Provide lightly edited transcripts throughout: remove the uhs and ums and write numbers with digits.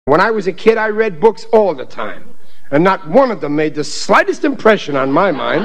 When I was a kid, I read books all the time, and not one of them made the slightest impression on my mind.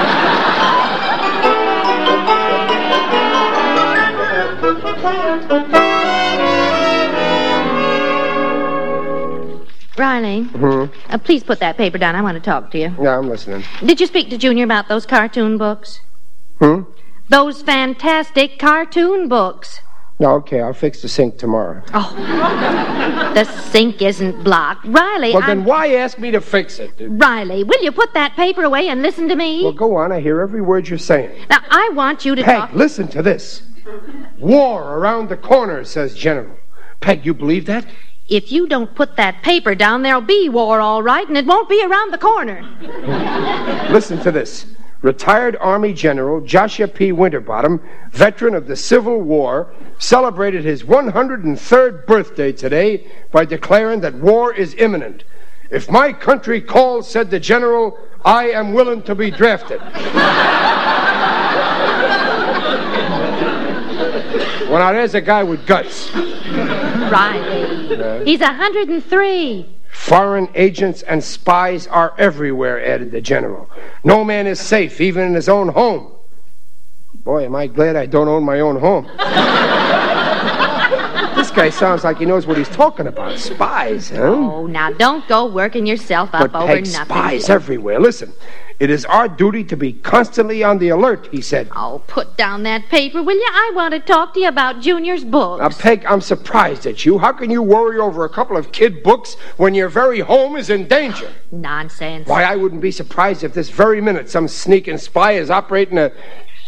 Riley, please put that paper down. I want to talk to you. Yeah, I'm listening. Did you speak to Junior about those cartoon books? Those fantastic cartoon books. No, okay, I'll fix the sink tomorrow. Oh, the sink isn't blocked. Riley, Well, then why ask me to fix it? Riley, will you put that paper away and listen to me? Well, go on. I hear every word you're saying. Now, I want you to Peg, talk... listen to this. War around the corner, says General. Peg, you believe that? If you don't put that paper down, there'll be war, all right, and it won't be around the corner. Listen to this. Retired Army General Joshua P. Winterbottom, veteran of the Civil War, celebrated his 103rd birthday today by declaring that war is imminent. If my country calls, said the general, I am willing to be drafted. Well, now, there's a guy with guts. Riley, he's 103. Foreign agents and spies are everywhere, added the general. No man is safe, even in his own home. Boy, am I glad I don't own my own home. This guy sounds like he knows what he's talking about. Spies, huh? Oh, now don't go working yourself up But over Peg, nothing. Spies everywhere. Listen, it is our duty to be constantly on the alert, he said. Oh, put down that paper, will you? I want to talk to you about Junior's books. Now, Peg, I'm surprised at you. How can you worry over a couple of kid books when your very home is in danger? Nonsense. Why, I wouldn't be surprised if this very minute some sneaking spy is operating a...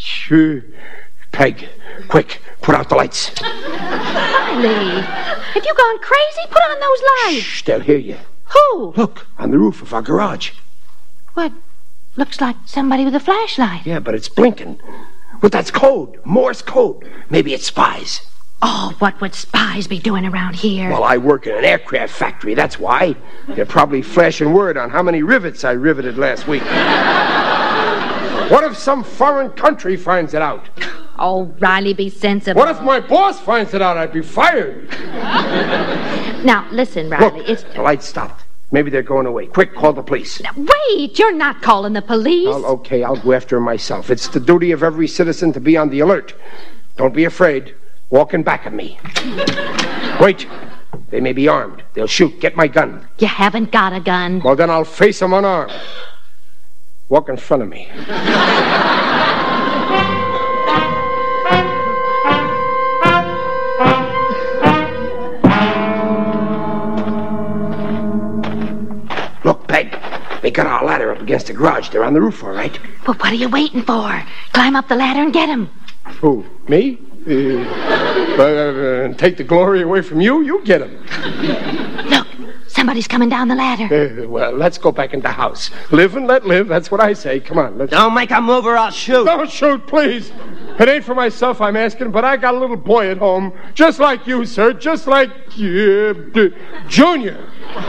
Peg, quick, put out the lights. Riley, have you gone crazy? Put on those lights. Shh, they'll hear you. Who? Look, on the roof of our garage. What? Looks like somebody with a flashlight. Yeah, but it's blinking. But that's code, Morse code. Maybe it's spies. Oh, what would spies be doing around here? Well, I work in an aircraft factory, that's why. They're probably flashing word on how many rivets I riveted last week. What if some foreign country finds it out? Oh, Riley, be sensible. What if my boss finds it out? I'd be fired. Now, listen, Riley, Look, the lights stopped. Maybe they're going away. Quick, call the police. Now, wait, you're not calling the police. Well, okay, I'll go after him myself. It's the duty of every citizen to be on the alert. Don't be afraid. Walking back at me. Wait. They may be armed. They'll shoot. Get my gun. You haven't got a gun. Well, then I'll face them unarmed. Walk in front of me. Look, Peg. They got our ladder up against the garage. They're on the roof, all right? But what are you waiting for? Climb up the ladder and get him. Who? Me? Take the glory away from you? You get him. Look, somebody's coming down the ladder. Well, let's go back in the house. Live and let live. That's what I say. Come on, let's... Don't make a move or I'll shoot. Don't shoot, please. It ain't for myself I'm asking, but I got a little boy at home. Just like you, sir. Just like... Junior.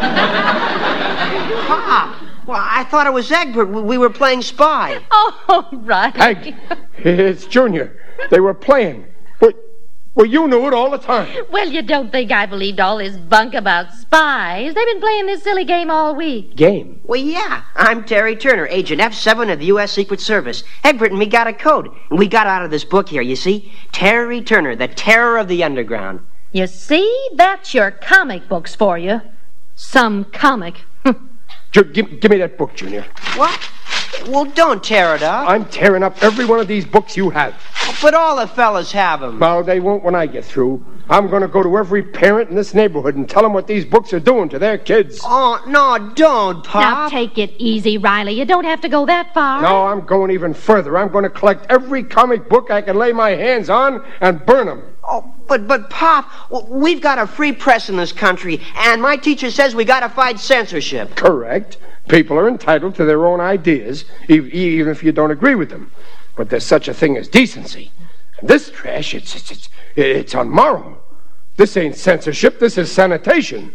Pop. Well, I thought it was Egbert. We were playing spy. Oh, right. Peg, it's Junior. They were playing. Well, you knew it all the time. Well, you don't think I believed all this bunk about spies. They've been playing this silly game all week. Game? Well, yeah. I'm Terry Turner, Agent F7 of the U.S. Secret Service. Egbert and me got a code. And we got out of this book here, you see? Terry Turner, the terror of the underground. You see? That's your comic books for you. Some comic. Give me that book, Junior. What? Well, don't tear it up. I'm tearing up every one of these books you have. But all the fellas have them. Well, they won't when I get through. I'm going to go to every parent in this neighborhood and tell them what these books are doing to their kids. Oh, no, don't, Pop. Now, take it easy, Riley. You don't have to go that far. No, I'm going even further. I'm going to collect every comic book I can lay my hands on and burn them. Oh, but Pop, we've got a free press in this country, and my teacher says we got to fight censorship. Correct. People are entitled to their own ideas, even if you don't agree with them. But there's such a thing as decency. And this trash, it's unmoral. This ain't censorship. This is sanitation.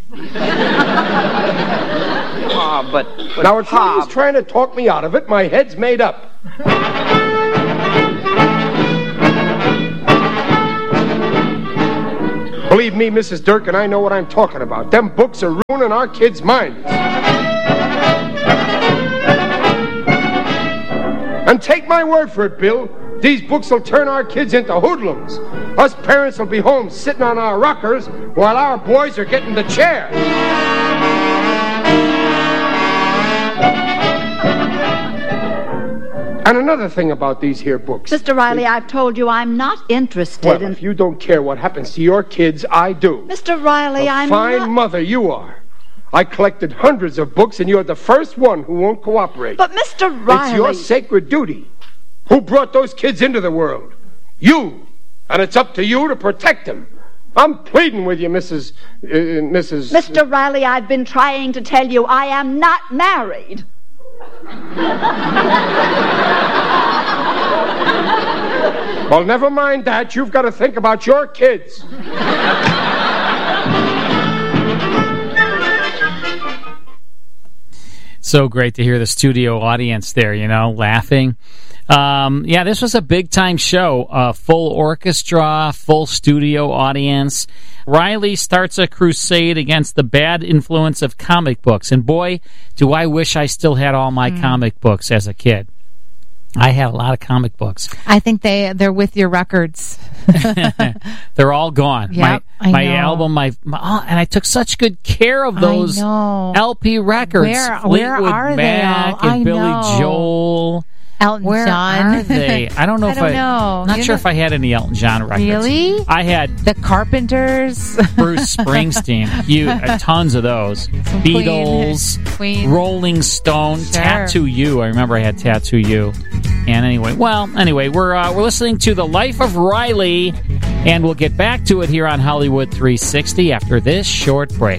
Oh, but now, if Pop... somebody's trying to talk me out of it, my head's made up. Believe me, Mrs. Durkin, I know what I'm talking about. Them books are ruining our kids' minds. And take my word for it, Bill, these books will turn our kids into hoodlums. Us parents will be home sitting on our rockers while our boys are getting the chair. And another thing about these here books. Mr. Riley, I've told you I'm not interested in... Well, if you don't care what happens to your kids, I do. Mr. Riley, I'm not... A fine mother you are. I collected hundreds of books, and you're the first one who won't cooperate. But, Mr. Riley... It's your sacred duty. Who brought those kids into the world? You. And it's up to you to protect them. I'm pleading with you, Mrs. Mr. Riley, I've been trying to tell you I am not married. Well, never mind that. You've got to think about your kids. So great to hear the studio audience there, laughing. Yeah, this was a big-time show. Full orchestra, full studio audience. Riley starts a crusade against the bad influence of comic books. And boy, do I wish I still had all my comic books as a kid. I had a lot of comic books. I think they're with your records. They're all gone. Yep, my album, and I took such good care of those LP records. Where are Mac they all? and Billy Joel. Elton Where John. are they? I don't know if Not sure if I had any Elton John records. Really? I had The Carpenters, Bruce Springsteen, tons of those. Beatles, Queen. Rolling Stone, Sure. Tattoo You. I remember I had Tattoo You. And anyway, we're listening to The Life of Riley, and we'll get back to it here on Hollywood 360 after this short break.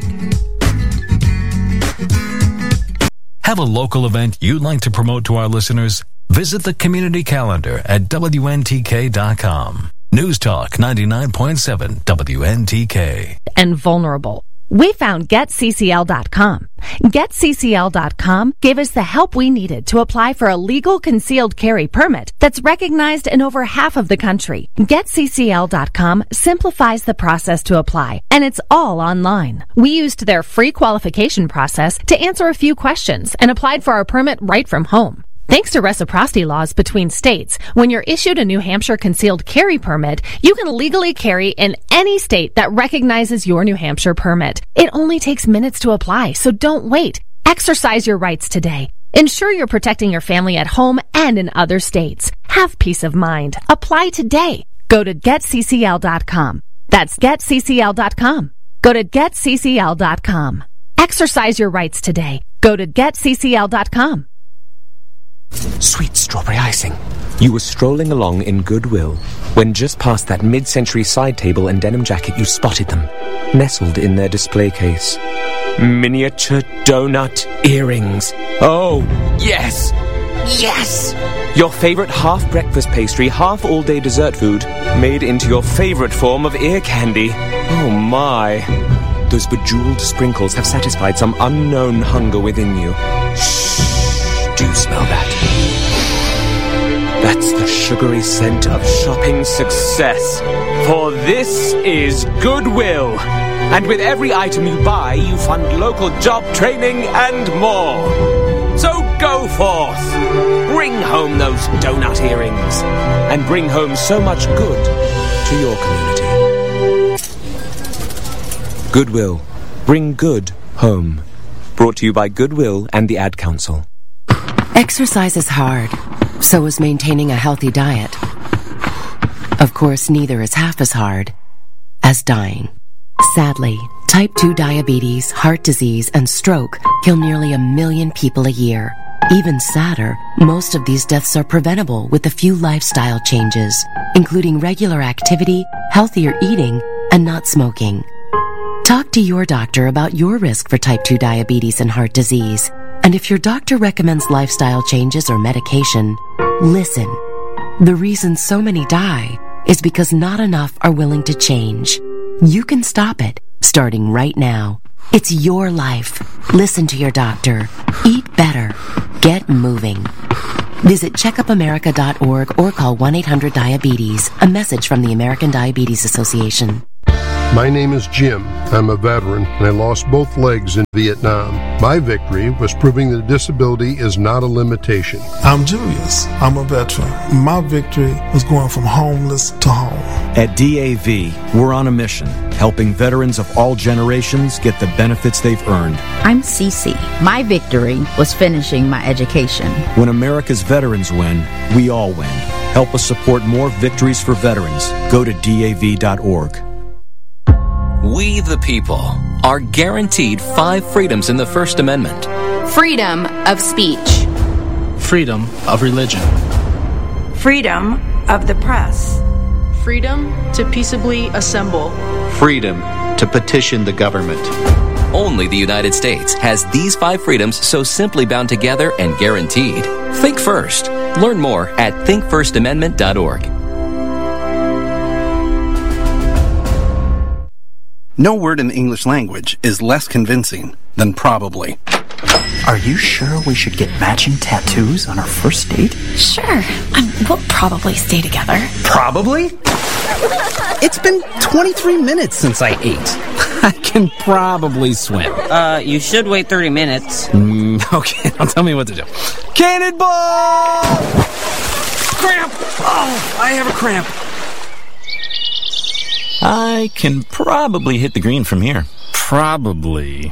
Have a local event you'd like to promote to our listeners? Visit the community calendar at WNTK.com. News Talk 99.7 WNTK. And vulnerable. We found GetCCL.com. GetCCL.com gave us the help we needed to apply for a legal concealed carry permit that's recognized in over half of the country. GetCCL.com simplifies the process to apply, and it's all online. We used their free qualification process to answer a few questions and applied for our permit right from home. Thanks to reciprocity laws between states, when you're issued a New Hampshire concealed carry permit, you can legally carry in any state that recognizes your New Hampshire permit. It only takes minutes to apply, so don't wait. Exercise your rights today. Ensure you're protecting your family at home and in other states. Have peace of mind. Apply today. Go to GetCCL.com. That's GetCCL.com. Go to GetCCL.com. Exercise your rights today. Go to GetCCL.com. Sweet strawberry icing. You were strolling along in Goodwill when just past that mid-century side table and denim jacket you spotted them, nestled in their display case. Miniature donut earrings. Oh, yes! Yes! Your favorite half-breakfast pastry, half-all-day dessert food, made into your favorite form of ear candy. Oh, my. Those bejeweled sprinkles have satisfied some unknown hunger within you. Shh. Do smell that? That's the sugary scent of shopping success. For this is Goodwill. And with every item you buy, you fund local job training and more. So go forth. Bring home those donut earrings. And bring home so much good to your community. Goodwill. Bring good home. Brought to you by Goodwill and the Ad Council. Exercise is hard, so is maintaining a healthy diet. Of course, neither is half as hard as dying. Sadly, type 2 diabetes, heart disease, and stroke kill nearly 1 million people a year. Even sadder, most of these deaths are preventable with a few lifestyle changes, including regular activity, healthier eating, and not smoking. Talk to your doctor about your risk for type 2 diabetes and heart disease. And if your doctor recommends lifestyle changes or medication, listen. The reason so many die is because not enough are willing to change. You can stop it, starting right now. It's your life. Listen to your doctor. Eat better. Get moving. Visit checkupamerica.org or call 1-800-DIABETES. A message from the American Diabetes Association. My name is Jim. I'm a veteran, and I lost both legs in Vietnam. My victory was proving that disability is not a limitation. I'm Julius. I'm a veteran. My victory was going from homeless to home. At DAV, we're on a mission, helping veterans of all generations get the benefits they've earned. I'm Cece. My victory was finishing my education. When America's veterans win, we all win. Help us support more victories for veterans. Go to DAV.org. We, the people, are guaranteed 5 freedoms in the First Amendment. Freedom of speech. Freedom of religion. Freedom of the press. Freedom to peaceably assemble. Freedom to petition the government. Only the United States has these 5 freedoms so simply bound together and guaranteed. Think first. Learn more at thinkfirstamendment.org. No word in the English language is less convincing than probably. Are you sure we should get matching tattoos on our first date? Sure. We'll probably stay together. Probably? It's been 23 minutes since I ate. I can probably swim. You should wait 30 minutes. Okay, now tell me what to do. Cannonball! Cramp! Oh, I have a cramp. I can probably hit the green from here. Probably.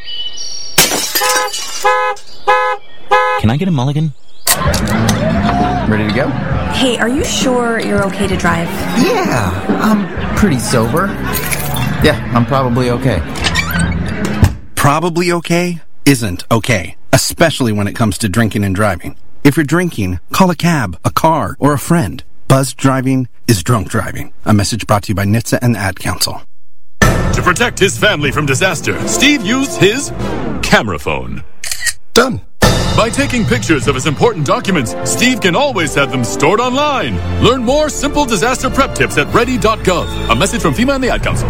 Can I get a mulligan? Ready to go? Hey, are you sure you're okay to drive? Yeah, I'm pretty sober. Yeah, I'm probably okay. Probably okay isn't okay, especially when it comes to drinking and driving. If you're drinking, call a cab, a car, or a friend. Buzzed driving is drunk driving. A message brought to you by NHTSA and the Ad Council. To protect his family from disaster, Steve used his camera phone. Done. By taking pictures of his important documents, Steve can always have them stored online. Learn more simple disaster prep tips at ready.gov. A message from FEMA and the Ad Council.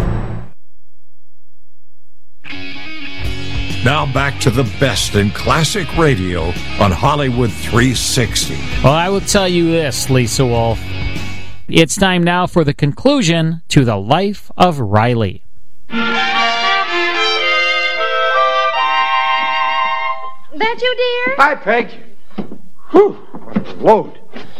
Now back to the best in classic radio on Hollywood 360. Well, I will tell you this, Lisa Wolf. It's time now for the conclusion to the life of Riley. That you, dear? Hi, Peg. Whew, what a load.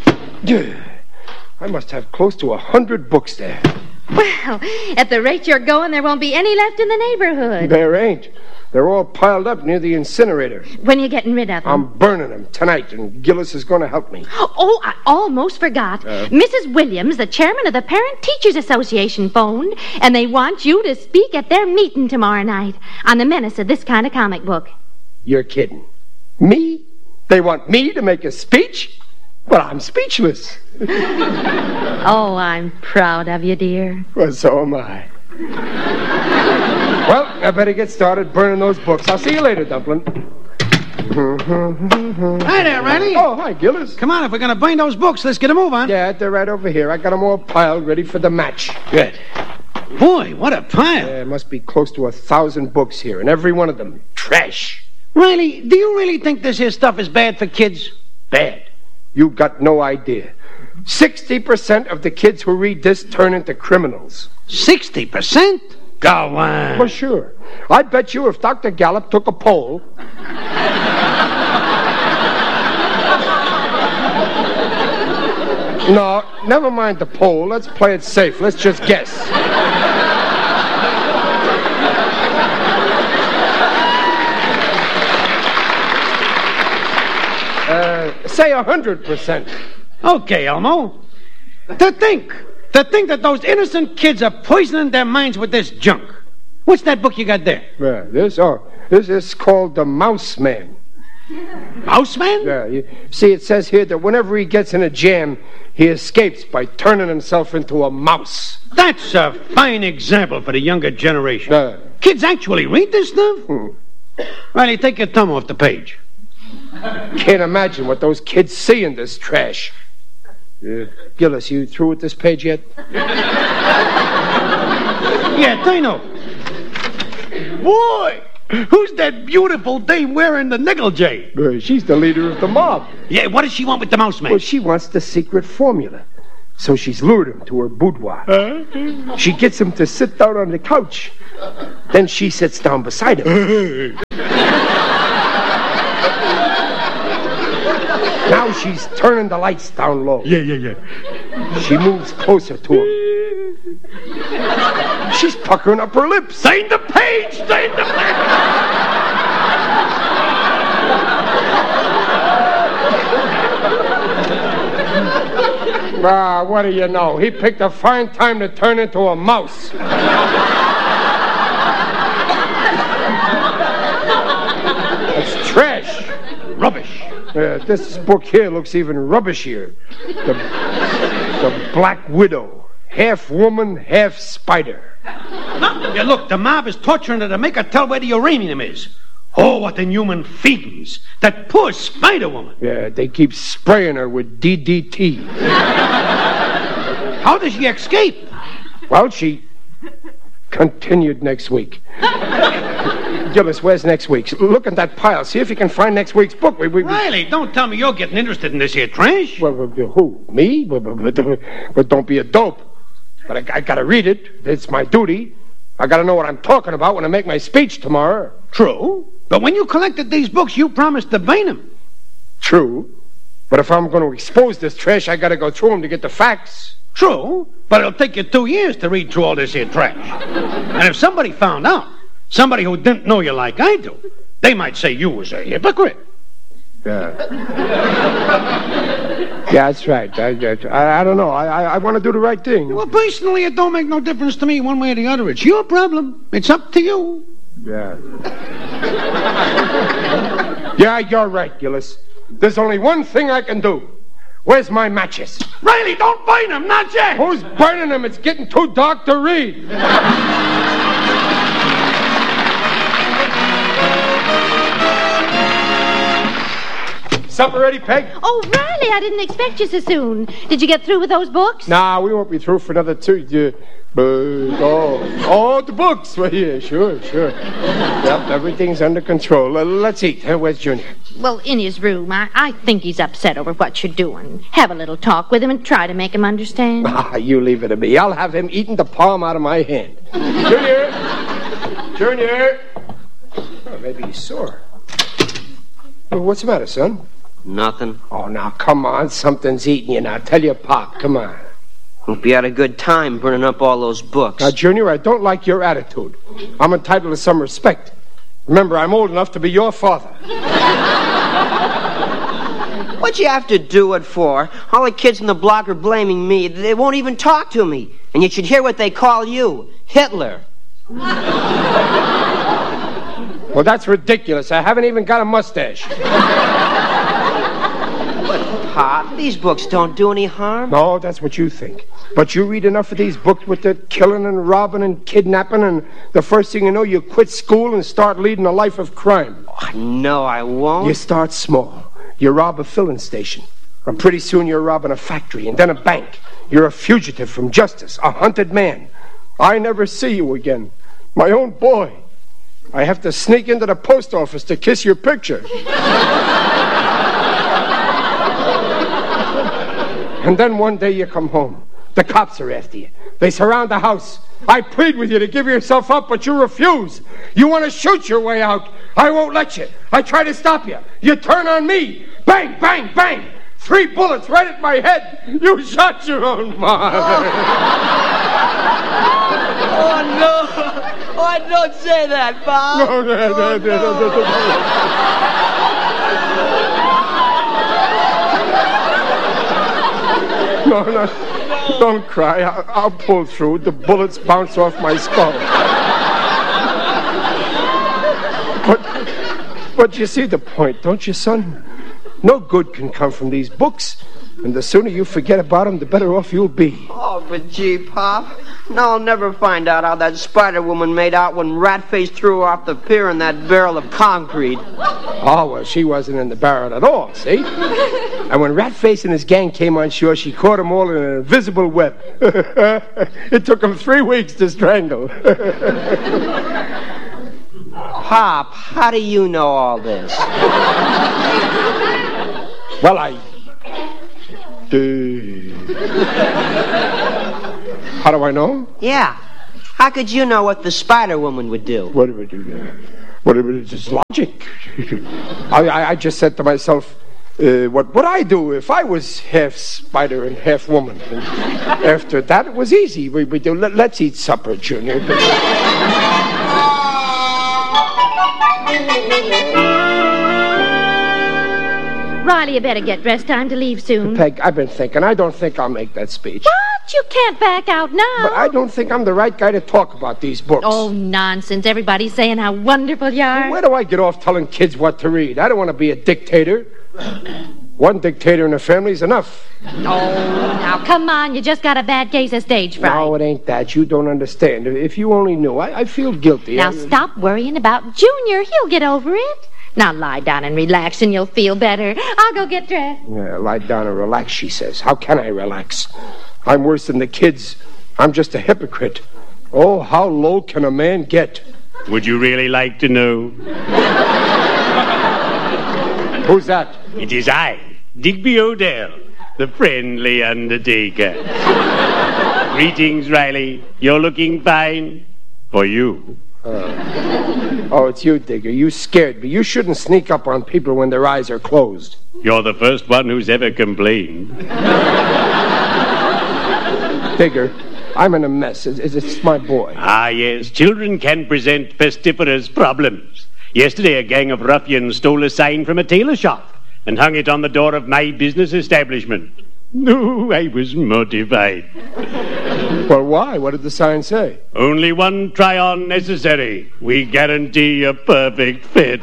I must have close to 100 books there. Well, at the rate you're going, there won't be any left in the neighborhood. There ain't. They're all piled up near the incinerator. When you getting rid of them? I'm burning them tonight, and Gillis is going to help me. Oh, I almost forgot. Mrs. Williams, the chairman of the Parent Teachers Association, phoned, and they want you to speak at their meeting tomorrow night on the menace of this kind of comic book. You're kidding. Me? They want me to make a speech? Well, I'm speechless. Oh, I'm proud of you, dear. Well, so am I. Well, I better get started burning those books. I'll see you later, Dumpling. Hi there, Riley. Oh, hi, Gillis. Come on, if we're going to burn those books, let's get a move on. Yeah, they're right over here. I got them all piled, ready for the match. Good. Boy, what a pile. There must be close to 1,000 books here, and every one of them trash. Riley, do you really think this here stuff is bad for kids? Bad? You got no idea. 60% of the kids who read this turn into criminals. 60%? Go on. Well, sure. I bet you if Dr. Gallup took a poll... No, never mind the poll. Let's play it safe. Let's just guess. Say 100%. Okay, Elmo. To think that those innocent kids are poisoning their minds with this junk. What's that book you got there? This is called The Mouse Man. Mouse Man? Yeah, you see, it says here that whenever he gets in a jam, he escapes by turning himself into a mouse. That's a fine example for the younger generation. Kids actually read this stuff? Riley, take your thumb off the page. Can't imagine what those kids see in this trash. Gillis, you through with this page yet? Yeah, Dino. Boy, who's that beautiful dame wearing the negligee? She's the leader of the mob. Yeah, what does she want with the Mouse Man? Well, she wants the secret formula. So she's lured him to her boudoir. She gets him to sit down on the couch. Then she sits down beside him. Now she's turning the lights down low. Yeah. She moves closer to him. She's puckering up her lips. Sign the page! Sign the page! What do you know? He picked a fine time to turn into a mouse. It's trash. Rubbish. This book here looks even rubbishier. The Black Widow. Half woman, half spider. Yeah, look, the mob is torturing her to make her tell where the uranium is. Oh, what inhuman fiends. That poor spider woman. Yeah, they keep spraying her with DDT. How does she escape? Well, she continued next week. Gillis, where's next week's? Look at that pile. See if you can find next week's book. Riley, don't tell me you're getting interested in this here trash. Well, who? Me? But don't be a dope. But I gotta read it. It's my duty. I gotta know what I'm talking about when I make my speech tomorrow. True. But when you collected these books, you promised to burn them. True. But if I'm going to expose this trash, I gotta go through them to get the facts. True. But it'll take you 2 years to read through all this here trash. And if somebody found out, somebody who didn't know you like I do, they might say you was a hypocrite. Yeah, that's right. I don't know. I want to do the right thing. Well, personally, it don't make no difference to me one way or the other. It's your problem. It's up to you. Yeah. Yeah, you're right, Gillis. There's only one thing I can do. Where's my matches? Riley, don't burn them, not yet. Who's burning them? It's getting too dark to read. Supper ready, Peg? Oh, Riley, I didn't expect you so soon. Did you get through with those books? Nah, we won't be through for another 2. The books. Well, yeah, sure. Yep, everything's under control. Let's eat. Where's Junior? Well, in his room. I think he's upset over what you're doing. Have a little talk with him and try to make him understand. You leave it to me. I'll have him eating the palm out of my hand. Junior! Oh, maybe he's sore. Well, what's the matter, son? Nothing. Oh, now, come on. Something's eating you now. Tell your pop. Come on. Hope you had a good time burning up all those books. Now, Junior, I don't like your attitude. I'm entitled to some respect. Remember, I'm old enough to be your father. What'd you have to do it for? All the kids in the block are blaming me. They won't even talk to me. And you should hear what they call you. Hitler. Well, that's ridiculous. I haven't even got a mustache. Pop, these books don't do any harm. No, that's what you think. But you read enough of these books with the killing and robbing and kidnapping, and the first thing you know, you quit school and start leading a life of crime. Oh, no, I won't. You start small. You rob a filling station. Or pretty soon you're robbing a factory and then a bank. You're a fugitive from justice, a hunted man. I never see you again. My own boy. I have to sneak into the post office to kiss your picture. And then one day you come home. The cops are after you. They surround the house. I plead with you to give yourself up, but you refuse. You want to shoot your way out. I won't let you. I try to stop you. You turn on me. Bang, bang, bang. 3 bullets right at my head. You shot your own mother. Oh, no. Oh, don't say that, Bob. No, don't cry. I'll pull through. The bullets bounce off my skull. But you see the point, don't you, son? No good can come from these books. And the sooner you forget about them, the better off you'll be. Oh, but gee, Pop. Now I'll never find out how that Spider Woman made out when Ratface threw her off the pier in that barrel of concrete. Oh, well, she wasn't in the barrel at all, see? And when Ratface and his gang came on shore, she caught them all in an invisible web. It took them 3 weeks to strangle. Pop, how do you know all this? Well, How do I know? Yeah. How could you know what the Spider-Woman would do? What would it do? It's just logic. I just said to myself, what would I do if I was half spider and half woman? And after that, it was easy. We do. Let's eat supper, Junior. Riley, you better get dressed. Time to leave soon. Peg, I've been thinking. I don't think I'll make that speech. What? You can't back out now. But I don't think I'm the right guy to talk about these books. Oh, nonsense. Everybody's saying how wonderful you are. Where do I get off telling kids what to read? I don't want to be a dictator. One dictator in a family's enough. Oh, now, come on. You just got a bad case of stage fright. No, it ain't that. You don't understand. If you only knew, I feel guilty. Now, stop worrying about Junior. He'll get over it. Now, lie down and relax, and you'll feel better. I'll go get dressed. Yeah, lie down and relax, she says. How can I relax? I'm worse than the kids. I'm just a hypocrite. Oh, how low can a man get? Would you really like to know? Who's that? It is I, Digby O'Dell, the friendly undertaker. Greetings, Riley. You're looking fine. For you. Oh, it's you, Digger. You scared me. You shouldn't sneak up on people when their eyes are closed. You're the first one who's ever complained. Digger, I'm in a mess. It's my boy. Ah, yes. Children can present pestiferous problems. Yesterday, a gang of ruffians stole a sign from a tailor shop and hung it on the door of my business establishment. No, I was mortified. Well, why? What did the sign say? Only one try-on necessary. We guarantee a perfect fit.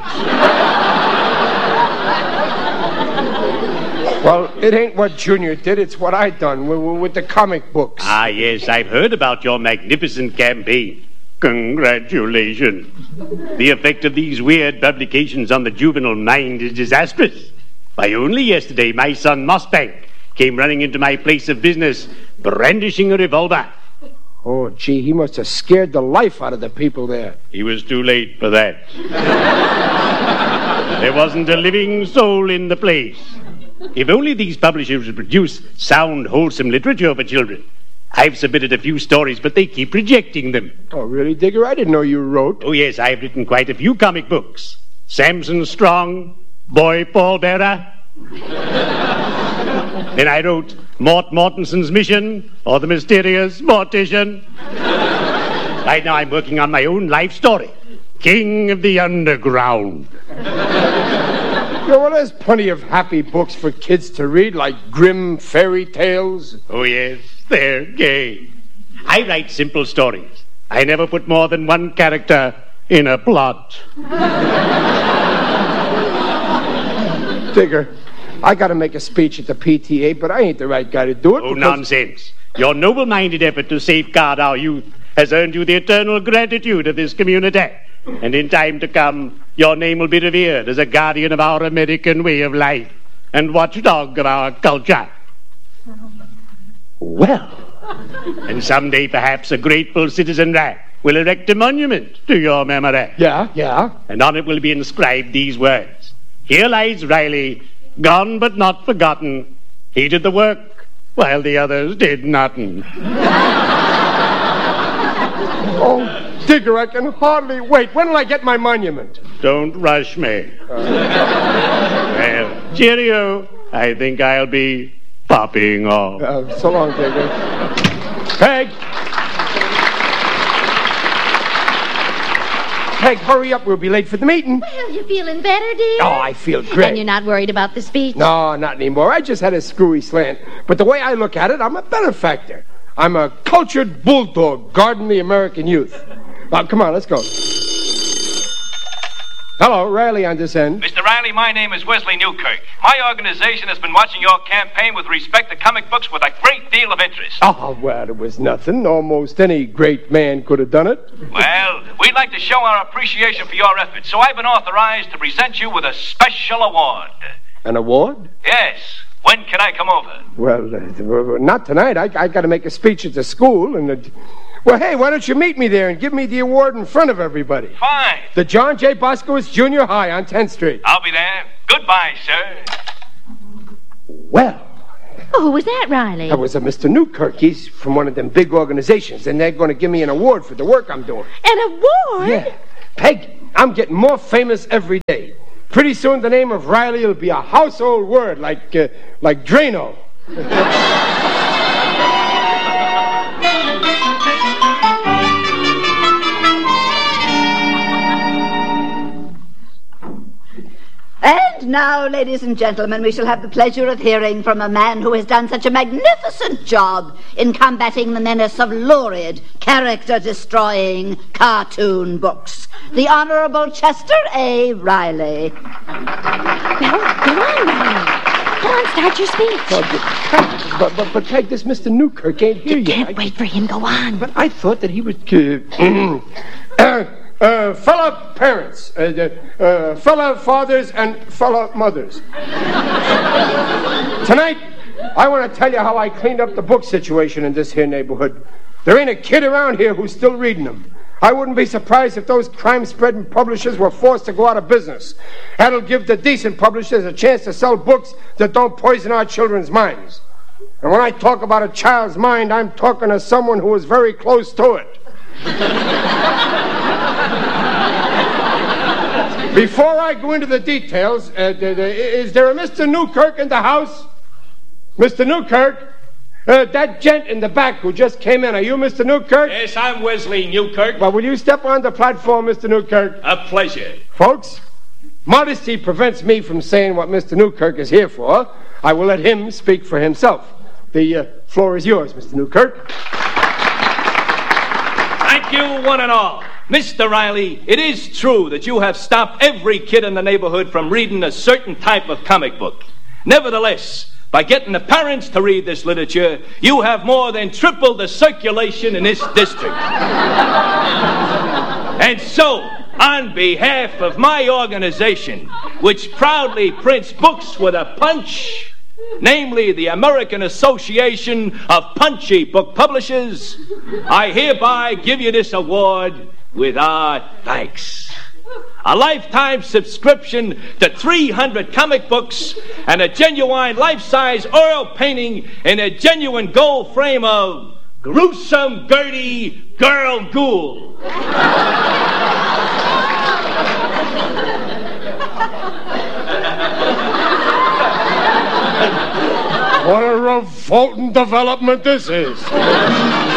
Well, it ain't what Junior did. It's what I done with the comic books. Ah, yes, I've heard about your magnificent campaign. Congratulations. The effect of these weird publications on the juvenile mind is disastrous. Why, only yesterday, my son Mossbank came running into my place of business, brandishing a revolver. Oh, gee, he must have scared the life out of the people there. He was too late for that. There wasn't a living soul in the place. If only these publishers would produce sound, wholesome literature for children. I've submitted a few stories, but they keep rejecting them. Oh, really, Digger? I didn't know you wrote. Oh, yes, I've written quite a few comic books. Samson Strong, Boy Pallbearer. Then I wrote Mort Mortenson's Mission, or The Mysterious Mortician. Right now I'm working on my own life story, King of the Underground. Yeah, well, there's plenty of happy books for kids to read, like grim fairy tales. Oh, yes, they're gay. I write simple stories. I never put more than one character in a plot. Digger, I got to make a speech at the PTA, but I ain't the right guy to do it. Oh, nonsense. Your noble-minded effort to safeguard our youth has earned you the eternal gratitude of this community. And in time to come, your name will be revered as a guardian of our American way of life and watchdog of our culture. Well. And someday, perhaps, a grateful citizenry will erect a monument to your memory. Yeah. And on it will be inscribed these words. Here lies Riley, gone but not forgotten. He did the work, while the others did nothing. Oh, Digger, I can hardly wait. When will I get my monument? Don't rush me. Well, cheerio. I think I'll be popping off. So long, Digger. Peg! Peg, hurry up. We'll be late for the meeting. Well, you feeling better, dear? Oh, I feel great. And you're not worried about the speech? No, not anymore. I just had a screwy slant. But the way I look at it, I'm a benefactor. I'm a cultured bulldog guarding the American youth. Come on, let's go. Hello, Riley on this end. Mr. Riley, my name is Wesley Newkirk. My organization has been watching your campaign with respect to comic books with a great deal of interest. Oh, well, it was nothing. Almost any great man could have done it. Well, we'd like to show our appreciation for your efforts, so I've been authorized to present you with a special award. An award? Yes. When can I come over? Well, not tonight. I got to make a speech at the school, and... Well, hey, why don't you meet me there and give me the award in front of everybody? Fine. The John J. Boskowitz Junior High on 10th Street. I'll be there. Goodbye, sir. Well, Oh, who was that, Riley? That was a Mr. Newkirk. He's from one of them big organizations, and they're going to give me an award for the work I'm doing. An award? Yeah. Peg, I'm getting more famous every day. Pretty soon the name of Riley will be a household word, like Drano. And now, ladies and gentlemen, we shall have the pleasure of hearing from a man who has done such a magnificent job in combating the menace of lurid, character-destroying cartoon books. The Honorable Chester A. Riley. Well, go on, Riley. Go on, start your speech. But Peg, this Mr. Newkirk ain't here yet. You can't wait for him. Go on. But I thought that he would... fellow parents, fellow fathers, and fellow mothers. Tonight, I want to tell you how I cleaned up the book situation in this here neighborhood. There ain't a kid around here who's still reading them. I wouldn't be surprised if those crime-spreading publishers were forced to go out of business. That'll give the decent publishers a chance to sell books that don't poison our children's minds. And when I talk about a child's mind, I'm talking to someone who is very close to it. Before I go into the details, is there a Mr. Newkirk in the house? Mr. Newkirk? That gent in the back who just came in, are you Mr. Newkirk? Yes, I'm Wesley Newkirk. Well, will you step on the platform, Mr. Newkirk? A pleasure. Folks, modesty prevents me from saying what Mr. Newkirk is here for. I will let him speak for himself. The floor is yours, Mr. Newkirk. Thank you, one and all. Mr. Riley, it is true that you have stopped every kid in the neighborhood from reading a certain type of comic book. Nevertheless, by getting the parents to read this literature, you have more than tripled the circulation in this district. And so, on behalf of my organization, which proudly prints books with a punch, namely the American Association of Punchy Book Publishers, I hereby give you this award with our thanks. A lifetime subscription to 300 comic books and a genuine life-size oil painting in a genuine gold frame of Gruesome Gertie Girl Ghoul. What a revolting development this is.